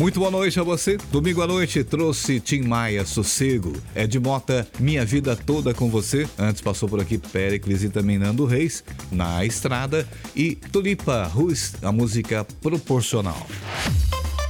Muito boa noite a você. Domingo à noite trouxe Tim Maia, Sossego. Ed Mota, Minha Vida Toda com Você. Antes passou por aqui Péricles e também Nando Reis, Na Estrada. E Tulipa Ruiz, a música Proporcional.